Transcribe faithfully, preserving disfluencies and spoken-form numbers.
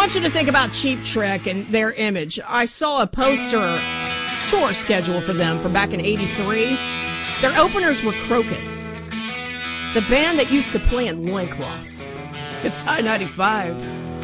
want you to think about Cheap Trick and their image. I saw a poster tour schedule for them from back in eighty-three. Their openers were Crocus, the band that used to play in loincloths. It's I ninety-five.